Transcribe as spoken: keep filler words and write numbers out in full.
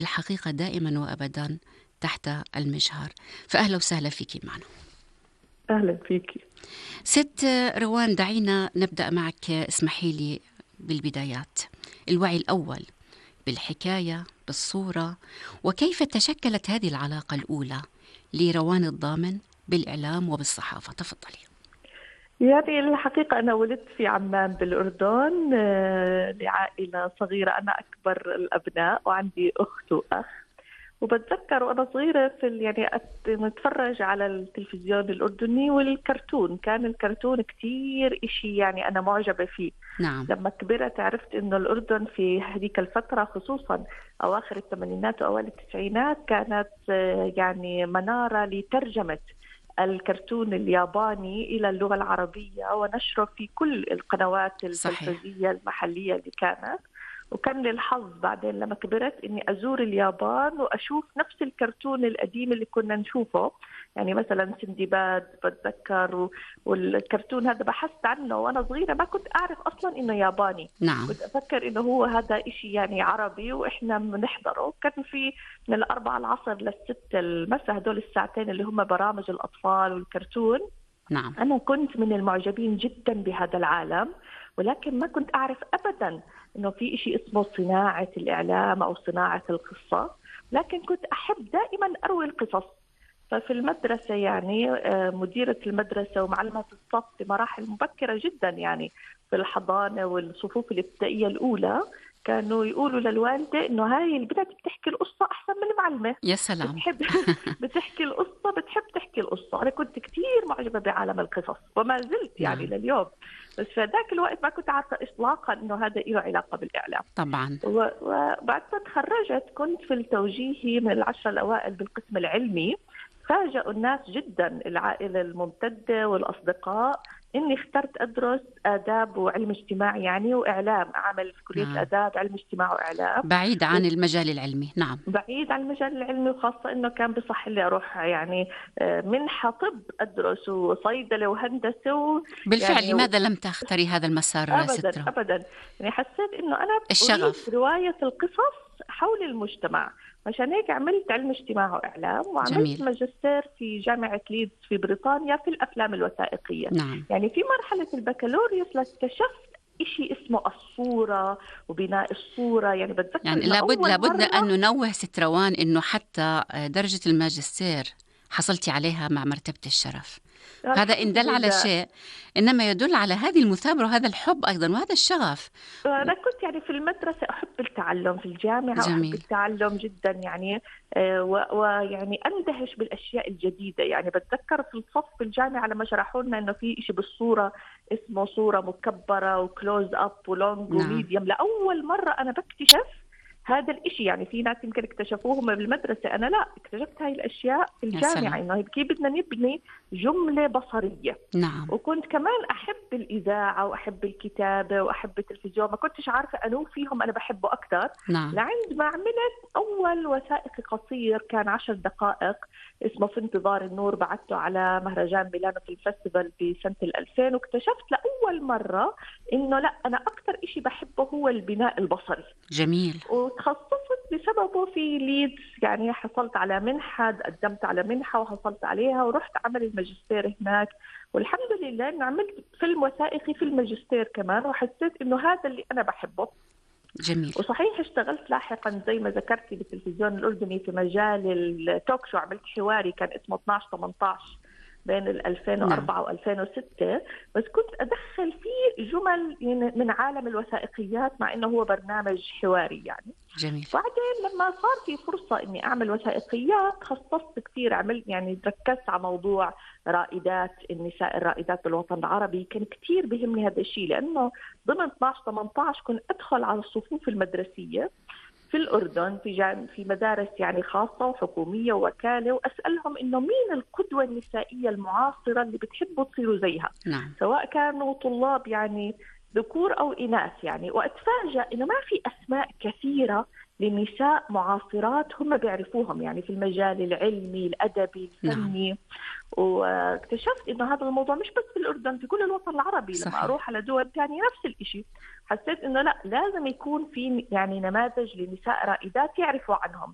الحقيقة دائما وأبدا تحت المجهر. فأهلا وسهلا فيك معنا أهلا فيكي. ست روان، دعينا نبدأ معك. اسمحي لي بالبدايات، الوعي الأول بالحكاية بالصورة، وكيف تشكلت هذه العلاقة الأولى لروان الضامن بالإعلام وبالصحافة؟ تفضلي. يعني الحقيقة أنا ولدت في عمان بالأردن، آه، لعائلة صغيرة. أنا أكبر الأبناء وعندي أخت وأخ. وبتذكر وأنا صغيرة في ال- يعني أت- نتفرج على التلفزيون الأردني والكرتون. كان الكرتون كتير إشي يعني أنا معجبة فيه. نعم. لما كبرت عرفت إنه الأردن في هذيك الفترة، خصوصا أواخر الثمانينات وأوائل التسعينات، كانت آه، يعني منارة لترجمة الكرتون الياباني إلى اللغة العربية ونشره في كل القنوات صحيح. التلفزيونية المحلية اللي كانت. وكان لي الحظ بعدين لما كبرت إني أزور اليابان وأشوف نفس الكرتون القديم اللي كنا نشوفه، يعني مثلا سندباد بتذكر. و- والكرتون هذا بحثت عنه وأنا صغيرة، ما كنت أعرف أصلا إنه ياباني. نعم. كنت أفكر إنه هو هذا إشي يعني عربي وإحنا بنحضره. كان في من الأربعة العصر للستة المساء، هدول الساعتين اللي هم برامج الأطفال والكرتون. نعم. أنا كنت من المعجبين جدا بهذا العالم، ولكن ما كنت أعرف أبدا إنه في إشي اسمه صناعة الإعلام أو صناعة القصة. لكن كنت أحب دائما أروي القصص. ففي المدرسة يعني آه، مديرة المدرسة ومعلمة الصف في مراحل مبكرة جدا، يعني في الحضانة والصفوف الابتدائية الأولى، كانوا يقولوا للوالدة إنه هاي البنت بتحكي القصة أحسن من المعلمة. يا سلام. بتحب بتحكي القصة بتحب تحكي القصة. أنا كنت كتير معجبة بعالم القصص وما زلت يعني نعم. لليوم. بس في ذاك الوقت ما كنت عارفة إطلاقا إنه هذا له علاقة بالإعلام. طبعا. و- وبعد ما تخرجت كنت في التوجيهي من العشرة الأوائل بالقسم العلمي. فاجأوا الناس جدا، العائلة الممتدة والأصدقاء، إني اخترت أدرس آداب وعلم اجتماع يعني وإعلام، أعمل في كلية نعم. الآداب علم اجتماع وإعلام. بعيد عن المجال العلمي. نعم. بعيد عن المجال العلمي، وخاصة إنه كان بصح لي أروح يعني آه، منحة طب أدرس وصيدلة وهندسة. بالفعل، يعني لماذا لم تختاري هذا المسار أبدا سترة؟ أبدا، يعني حسيت إنه أنا أريد الشغف. رواية القصص حول المجتمع. عشان هيك عملت علم اجتماع وإعلام، وعملت جميل. ماجستير في جامعة ليدز في بريطانيا في الأفلام الوثائقية. نعم. يعني في مرحلة البكالوريوس اكتشفت إشي اسمه الصورة وبناء الصورة. يعني بتذكر يعني إنه لابد أول لابد أن مرة ننوه ست روان إنه حتى درجة الماجستير حصلتي عليها مع مرتبة الشرف. هذا إن الحمد دل على لله. شيء إنما يدل على هذه المثابرة وهذا الحب أيضا وهذا الشغف. أنا كنت يعني في المدرسة أحب التعلم، في الجامعة أحب جميل. التعلم جدا يعني. آه، و- ويعني أندهش بالأشياء الجديدة. يعني بتذكر في الصف في الجامعة لما شرحوا لنا إنه في إشي بالصورة اسمه صورة مكبرة وكلوز أب ولونج نعم. وميديوم، لأول مرة أنا بكتشف هذا الإشي. يعني في ناس يمكن اكتشفوهم بالمدرسة، أنا لا، اكتشفت هاي الأشياء في يا الجامعة، سلام. إنه كيف بدنا نبني جملة بصرية. نعم. وكنت كمان أحب الإذاعة وأحب الكتابة وأحب التلفزيون. ما كنتش عارفة أنو فيهم أنا بحبه أكتر، نعم. لعند ما عملت أول وثائقي قصير كان عشر دقائق اسمه في انتظار النور، بعته على مهرجان ميلانو في الفستيفال بسنة الألفين. واكتشفت لأول مرة إنه لا، أنا أكتر إشي بحبه هو البناء البصري. جميل. وتخصصت بسببه في ليدز. يعني حصلت على منحة، قدمت على منحة وحصلت عليها ورحت عمل الماجستير هناك. والحمد لله إنه عملت فيلم وثائقي في الماجستير كمان، وحسيت إنه هذا اللي أنا بحبه. جميل. وصحيح اشتغلت لاحقا زي ما ذكرتي بالتلفزيون الأردني في مجال التوك شو. عملت حواري كان اسمه اثناشر ثمانية عشر بين ال نعم. ألفين وأربعة و2006. بس كنت أدخل فيه جمل من عالم الوثائقيات مع إنه هو برنامج حواري يعني. جميل. بعدين لما صار في فرصة إني أعمل وثائقيات خصصت كثير، عملت يعني ركزت على موضوع رائدات النساء الرائدات بالوطن العربي. كان كثير بهمني هذا الشيء، لأنه ضمن اثناشر ثمانية عشر كنت أدخل على الصفوف المدرسية في الأردن في جان في مدارس يعني خاصة وحكومية ووكالة، وأسألهم إنه مين القدوة النسائية المعاصرة اللي بتحبوا تصيروا زيها، نعم. سواء كانوا طلاب يعني ذكور أو إناث يعني. وأتفاجأ إنه ما في أسماء كثيرة لنساء معاصرات هم بيعرفوهم، يعني في المجال العلمي الأدبي نعم. الفني. واكتشفت إنه هذا الموضوع مش بس في الأردن، في كل الوطن العربي. لما صحيح. أروح على دول تانية نفس الإشي. حسيت إنه لا، لازم يكون في يعني نماذج لنساء رائدات يعرفوا عنهم.